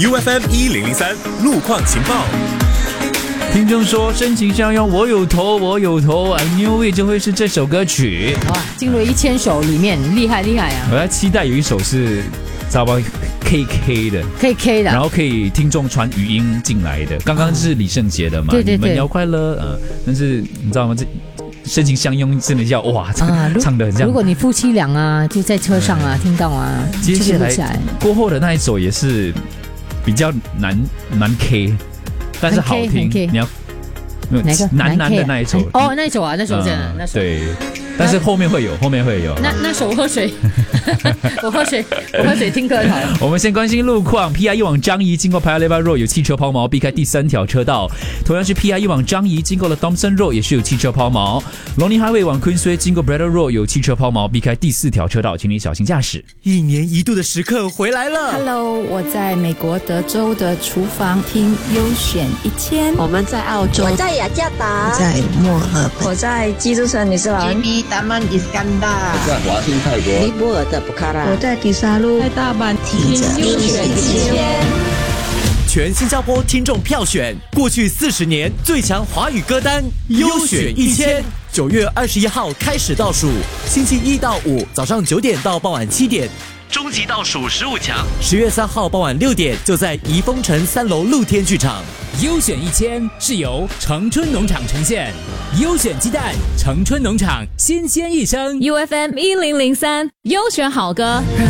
UFM1003路况情报。 听众说深情相拥，我有头 I knew it 就会是这首歌曲。 哇，进入1000首里面，厉害啊！ 我在期待有一首是知道吧 KK 的， 可以 K 的， 然后可以听众传语音进来的。刚刚是李圣杰的嘛， 对， 你们要快乐但是你知道吗？这深情相拥真的要哇，唱的很像。 如果你夫妻俩啊，就在车上听到接下来过后的那一首也是比较难 K， 但是好听。你要哪个男的那一首？ 那一首那首真的，那首对。但是后面会有。 那首我喝水，我喝水听歌好了。 我们先关心路况 ，PIE 往张仪经过 Paya Lebar Road 有汽车抛锚，避开第3条车道。同样是 PIE 往张仪经过了 Thomson Road 也是有汽车抛锚。Lonely Highway 往 Queensway 经过 Braddell Road 有汽车抛锚，避开第4条车道，请你小心驾驶。 一年一度的时刻回来了。 Hello， 我在美国德州的厨房听优选1000。 我们在澳洲， 我在雅加达， 我在墨尔本， 我在基督城女士兰， 达曼伊斯干达， 我在华兴泰国， 尼泊尔的布卡拉， 我在迪沙路， 在大阪听优选1000。 全新加坡听众票选过去40年最强华语歌单优选1000。9月21号开始倒数，星期1到5早上9点到傍晚7点。终极倒数15强，10月3号傍晚6点就在怡丰城3楼露天剧场。 优选1000是由城春农场呈现，优选鸡蛋，城春农场新鲜一生。 UFM1003优选好歌。